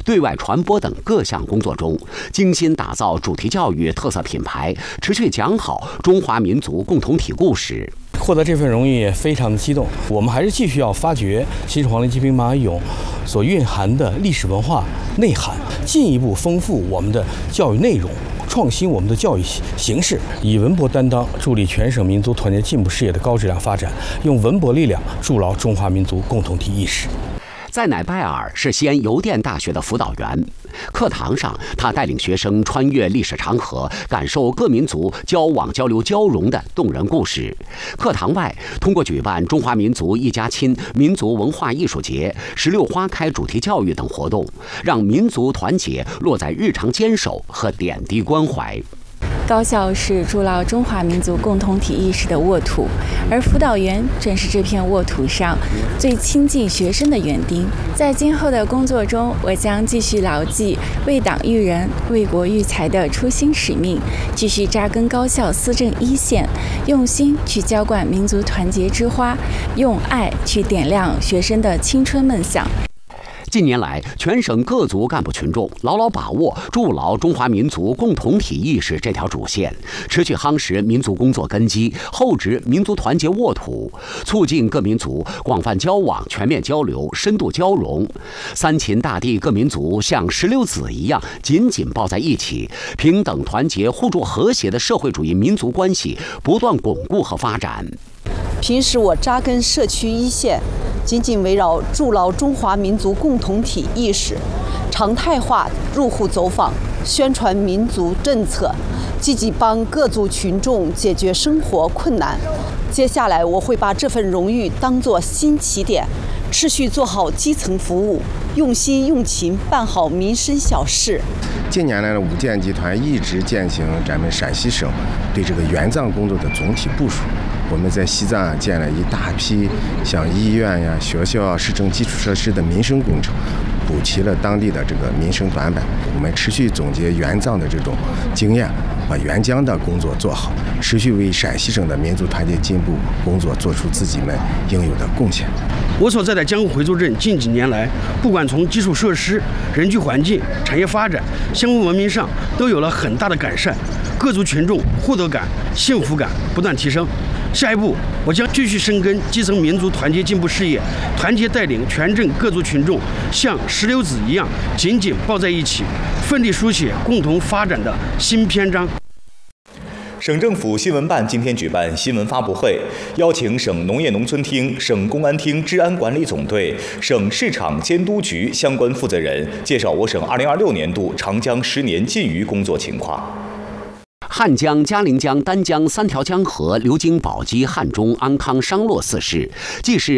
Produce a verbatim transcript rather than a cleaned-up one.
对外传播等各项工作中，精心打造主题教育特色品牌，持续讲好中华民族共同体故事。 获得这份荣誉也非常的激动，我们还是继续要发掘新式皇陵骑兵马俑所蕴含的历史文化内涵，进一步丰富我们的教育内容，创新我们的教育形式，以文博担当，助力全省民族团结进步事业的高质量发展，用文博力量筑牢中华民族共同体意识。 在乃拜尔是西安邮电大学的辅导员，课堂上他带领学生穿越历史长河，感受各民族交往交流交融的动人故事。课堂外，通过举办中华民族一家亲民族文化艺术节、十六花开主题教育等活动，让民族团结落在日常坚守和点滴关怀。 高校是筑牢中华民族共同体意识的沃土，而辅导员正是这片沃土上最亲近学生的园丁。在今后的工作中，我将继续牢记为党育人、为国育才的初心使命，继续扎根高校思政一线，用心去浇灌民族团结之花，用爱去点亮学生的青春梦想。 近年来，全省各族干部群众牢牢把握筑牢中华民族共同体意识这条主线，持续夯实民族工作根基，厚植民族团结沃土，促进各民族广泛交往、全面交流、深度交融。三秦大地各民族像石榴籽一样紧紧抱在一起，平等团结、互助和谐的社会主义民族关系不断巩固和发展。 平时我扎根社区一线，紧紧围绕筑牢中华民族共同体意识，常态化入户走访，宣传民族政策，积极帮各族群众解决生活困难。接下来我会把这份荣誉当作新起点，持续做好基层服务，用心用情办好民生小事。 近年来呢，五建集团一直践行咱们陕西省对这个援藏工作的总体部署。我们在西藏啊建了一大批像医院呀、学校啊、市政基础设施的民生工程，补齐了当地的这个民生短板。我们持续总结援藏的这种经验，把援疆的工作做好，持续为陕西省的民族团结进步工作做出自己们应有的贡献。 我所在的江湖回族镇近几年来，不管从基础设施、人居环境、产业发展、生活文明上，都有了很大的改善，各族群众获得感、幸福感不断提升。下一步，我将继续深耕基层民族团结进步事业，团结带领全镇各族群众像石榴籽一样紧紧抱在一起，奋力书写共同发展的新篇章。 省政府新闻办今天举办新闻发布会，邀请省农业农村厅、省公安厅治安管理总队、省市场监督局相关负责人介绍我省二零二六年度长江十年禁渔工作情况。 汉江、嘉陵江、丹江三条江河流经宝鸡、汉中、安康、商洛四市，既是